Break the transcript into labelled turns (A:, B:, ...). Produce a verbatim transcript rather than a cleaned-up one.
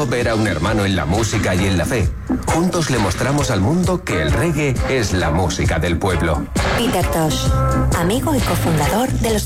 A: solo ver a un hermano en la música y en la fe. Juntos le mostramos al mundo que el reggae es la música del pueblo.
B: Peter Tosh, amigo y cofundador de los